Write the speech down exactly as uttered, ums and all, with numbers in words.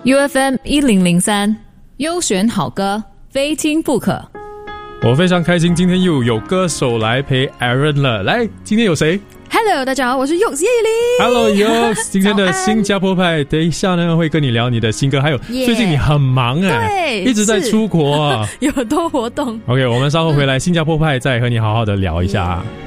U F M 一零零三，优选好歌，非听不可。 我非常开心，今天又有歌手来陪 Aaron 了。来，今天有谁 ？Hello， 大家好，我是 Yox 叶玲。 Hello Yox， 今天的新加坡派，等一下呢会跟你聊你的新歌，还有、yeah. 最近你很忙哎， 对， 一直在出国啊， 有很多活动。 OK， 我们稍后回来新加坡派再和你好好的聊一下。 Yeah.